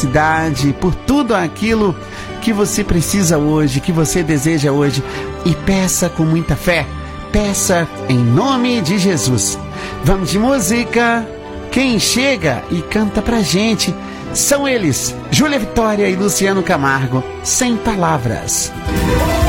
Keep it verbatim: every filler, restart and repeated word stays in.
cidade, por tudo aquilo que você precisa hoje, que você deseja hoje. E peça com muita fé. Peça em nome de Jesus. Vamos de música. Quem chega e canta pra gente são eles, Júlia Vitória e Luciano Camargo, Sem Palavras.